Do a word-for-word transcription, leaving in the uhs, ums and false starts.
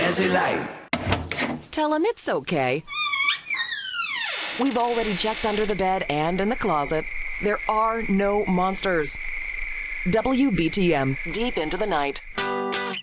as you like. Tell him it's okay. We've already checked under the bed and in the closet. There are no monsters. W B T M, deep into the night.